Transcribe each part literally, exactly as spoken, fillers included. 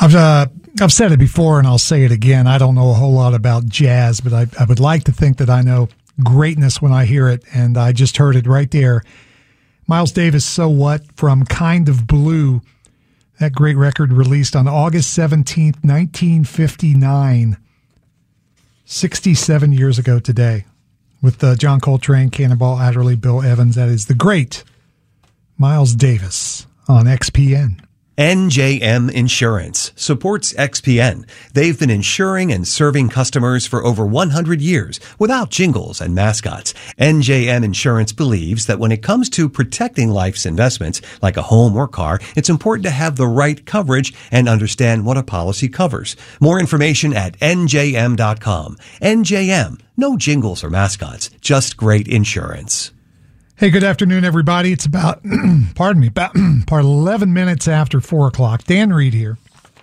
I've uh, I've said it before, and I'll say it again. I don't know a whole lot about jazz, but I, I would like to think that I know greatness when I hear it, and I just heard it right there. Miles Davis, So What, from Kind of Blue. That great record released on August seventeenth, nineteen fifty-nine. sixty-seven years ago today. With uh, John Coltrane, Cannonball Adderley, Bill Evans. That is the great Miles Davis on X P N. N J M Insurance supports X P N. They've been insuring and serving customers for over one hundred years without jingles and mascots. N J M Insurance believes that when it comes to protecting life's investments, like a home or car, it's important to have the right coverage and understand what a policy covers. More information at N J M dot com. N J M, no jingles or mascots, just great insurance. Hey, good afternoon, everybody. It's about, pardon me, about, about eleven minutes after four o'clock. Dan Reed here.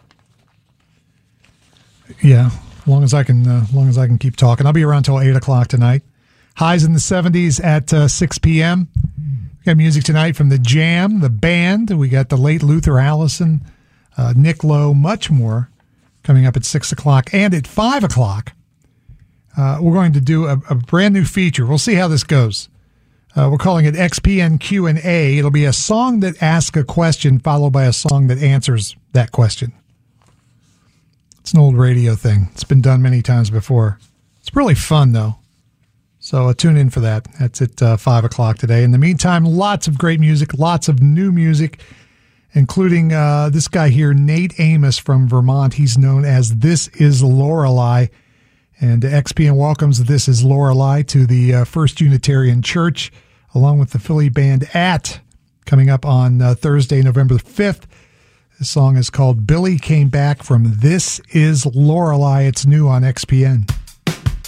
Yeah, as long as I can, uh, as long as I can keep talking. I'll be around till eight o'clock tonight. Highs in the seventies at uh, six p.m. We got music tonight from the Jam, the band. We got the late Luther Allison, uh, Nick Lowe, much more coming up at six o'clock. And at five o'clock, uh, we're going to do a, a brand new feature. We'll see how this goes. Uh, we're calling it X P N Q and A. It'll be a song that asks a question followed by a song that answers that question. It's an old radio thing. It's been done many times before. It's really fun, though. So uh, tune in for that. That's at uh, five o'clock today. In the meantime, lots of great music, lots of new music, including uh, this guy here, Nate Amos from Vermont. He's known as This Is Lorelei. And X P N welcomes This Is Lorelei to the uh, First Unitarian Church, along with the Philly band At, coming up on uh, Thursday, November fifth. The song is called Billy Came Back from This Is Lorelei. It's new on X P N.